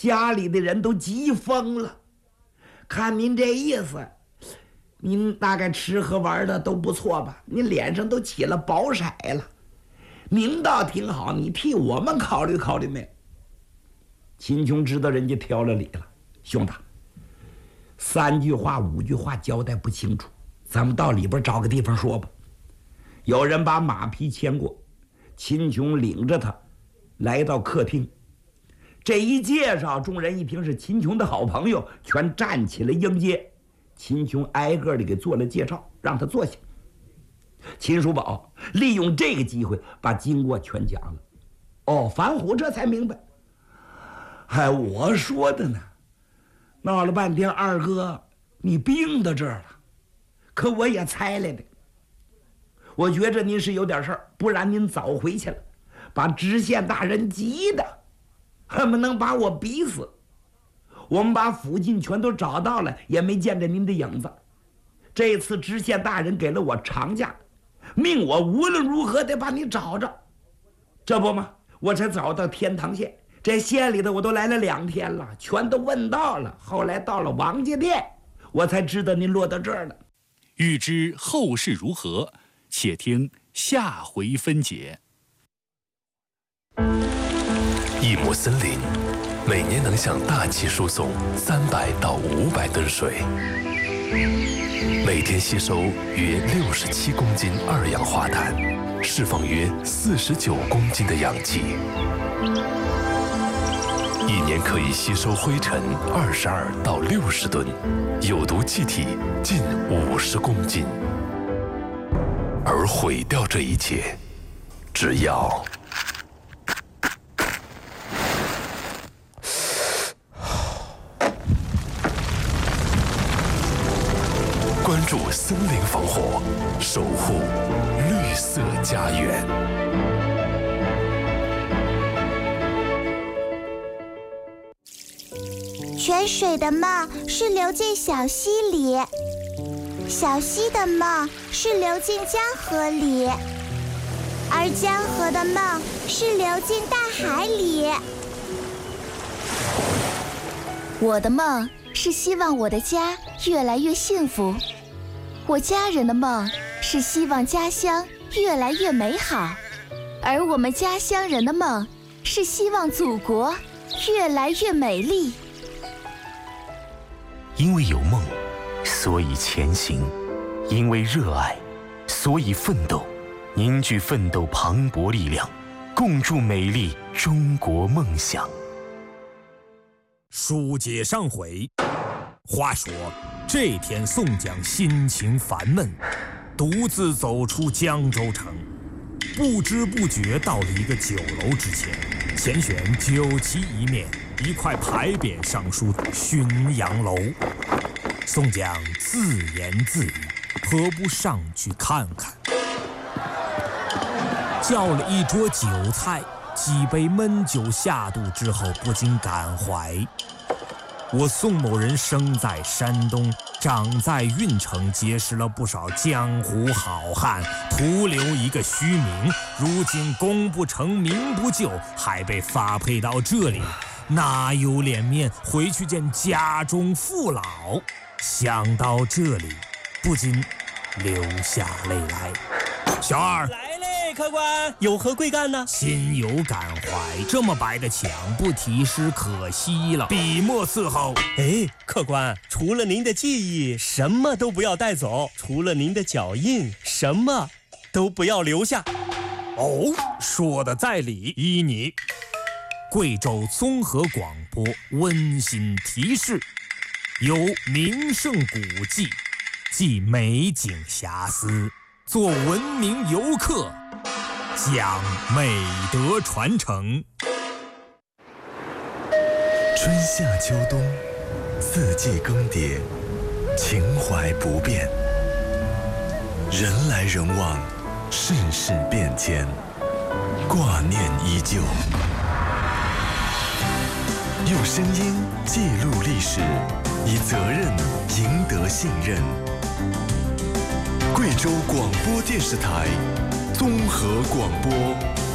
家里的人都急疯了。看您这意思，您大概吃喝玩的都不错吧？您脸上都起了薄色了。您倒挺好，你替我们考虑考虑没有？秦琼知道人家挑了理了，兄弟，3句话5句话交代不清楚，咱们到里边找个地方说吧。有人把马匹牵过，秦琼领着他来到客厅。这一介绍，众人一听是秦琼的好朋友，全站起来迎接。秦琼挨个的给做了介绍，让他坐下。秦叔宝利用这个机会把经过全讲了。哦，樊虎这才明白，还我说的呢，闹了半天，二哥你病到这儿了，可我也猜来的。我觉着您是有点事儿，不然您早回去了，把知县大人急的恨不能把我逼死。我们把附近全都找到了，也没见着您的影子。这次知县大人给了我长假，命我无论如何得把你找着。这不嘛，我才找到天堂县，这县里的我都来了2天了，全都问到了。后来到了王家店，我才知道您落到这儿了。 欲知后事如何，且听下回分解。 一亩森林每年能向大气输送300到500吨水，每天吸收约67公斤二氧化碳，释放约49公斤的氧气，一年可以吸收灰尘22到60吨，有毒气体近50公斤。而毁掉这一切，只要关注森林防火，守护绿色家园。 泉水的梦是流进小溪里，小溪的梦是流进江河里，而江河的梦是流进大海里。 我的梦是希望我的家越来越幸福，我家人的梦是希望家乡越来越美好，而我们家乡人的梦是希望祖国越来越美丽。 因为有梦，所以前行；因为热爱，所以奋斗。凝聚奋斗磅礴力量，共筑美丽中国梦想。 书接上回，话说这天宋江心情烦闷，独自走出江州城，不知不觉到了一个酒楼之前，前选酒旗一面，一块牌匾上书浔阳楼。宋江自言自语，何不上去看看？叫了一桌酒菜，几杯闷酒下肚之后，不禁感怀：我宋某人生在山东，长在运城，结识了不少江湖好汉，徒留一个虚名。如今功不成名不就，还被发配到这里，哪有脸面回去见家中父老？想到这里，不禁流下泪来。小二来嘞，客官，有何贵干呢？ 心有感怀，这么白的墙不题诗可惜了，笔墨伺候。 哎，客官，除了您的记忆，什么都不要带走；除了您的脚印，什么都不要留下。 哦，说的在理，依你。贵州综合广播温馨提示：有名胜古迹，即美景遐思，做文明游客，讲美德传承。 春夏秋冬，四季更迭，情怀不变。人来人往，世事变迁，挂念依旧。用声音记录历史，以责任赢得信任。贵州广播电视台综合广播